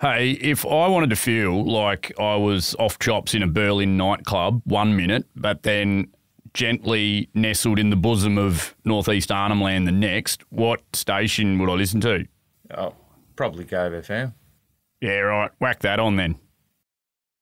Hey, if I wanted to feel like I was off chops in a Berlin nightclub 1 minute, but then gently nestled in the bosom of Northeast Arnhem Land the next, what station would I listen to? Oh, probably Gove FM. Yeah, right. Whack that on then.